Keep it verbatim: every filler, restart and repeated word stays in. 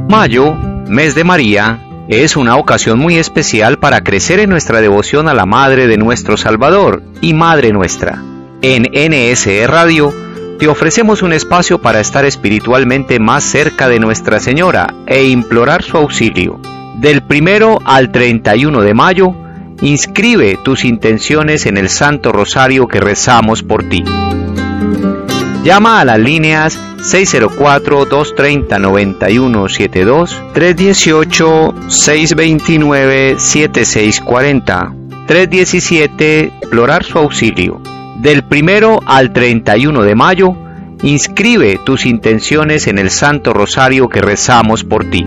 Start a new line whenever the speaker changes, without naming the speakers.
Mayo, mes de María, es una ocasión muy especial para crecer en nuestra devoción a la Madre de nuestro Salvador y Madre nuestra. En N S E Radio te ofrecemos un espacio para estar espiritualmente más cerca de Nuestra Señora e implorar su auxilio. Del primero al treinta y uno de mayo, inscribe tus intenciones en el Santo Rosario que rezamos por ti. Llama a las líneas seis cero cuatro, dos tres cero, nueve uno siete dos, tres uno ocho, seis dos nueve, siete seis cuatro cero, tres uno siete, implorar su auxilio. Del primero al treinta y uno de mayo, inscribe tus intenciones en el Santo Rosario que rezamos por ti.